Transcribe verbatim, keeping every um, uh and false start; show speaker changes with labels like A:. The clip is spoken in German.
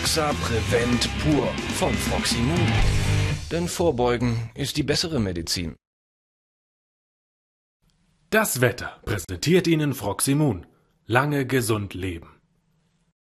A: Foxa Prevent Pur von Froximun. Denn Vorbeugen ist die bessere Medizin.
B: Das Wetter präsentiert Ihnen Froximun. Lange gesund leben.